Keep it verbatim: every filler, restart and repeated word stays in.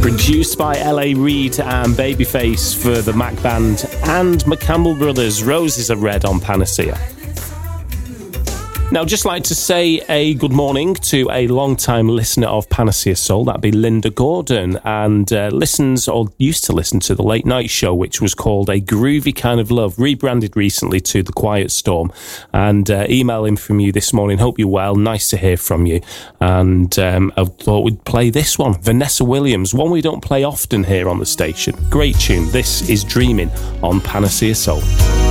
Produced by L A Reid and Babyface for the Mac Band and McCampbell Brothers. Roses Are Red on Panacea. Now, just like to say a good morning to a long-time listener of Panacea Soul, that'd be Linda Gordon, and uh, listens, or used to listen to the late night show, which was called A Groovy Kind of Love, rebranded recently to The Quiet Storm, and uh, emailing from you this morning. Hope you're well, nice to hear from you, and um, I thought we'd play this one, Vanessa Williams, one we don't play often here on the station. Great tune. This is Dreaming on Panacea Soul.